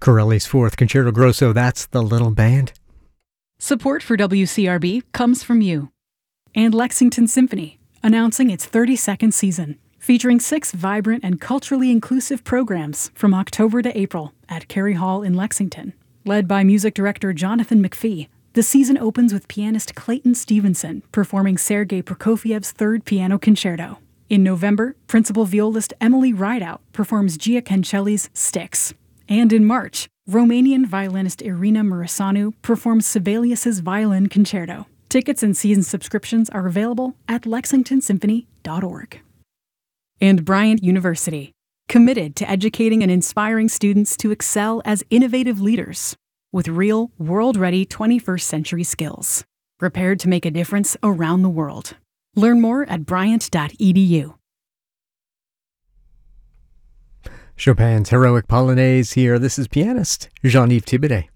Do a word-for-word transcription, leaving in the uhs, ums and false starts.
Corelli's Fourth Concerto Grosso, that's the little band. Support for W C R B comes from you. And Lexington Symphony, announcing its thirty-second season, featuring six vibrant and culturally inclusive programs from October to April at Cary Hall in Lexington. Led by music director Jonathan McPhee, the season opens with pianist Clayton Stevenson performing Sergei Prokofiev's Third Piano Concerto. In November, principal violist Emily Rideout performs Gia Cancelli's Styx. And in March, Romanian violinist Irina Mureșanu performs Sibelius's Violin Concerto. Tickets and season subscriptions are available at lexington symphony dot org. And Bryant University, committed to educating and inspiring students to excel as innovative leaders with real, world-ready twenty-first century skills, prepared to make a difference around the world. Learn more at bryant dot e d u. Chopin's Heroic Polonaise here. This is pianist Jean-Yves Thibaudet.